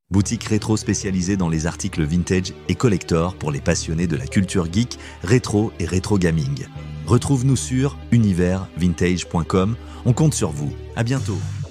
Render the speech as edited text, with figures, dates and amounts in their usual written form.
Boutique rétro spécialisée dans les articles vintage et collector pour les passionnés de la culture geek, rétro et rétro gaming. Retrouve-nous sur universvintage.com. On compte sur vous. À bientôt.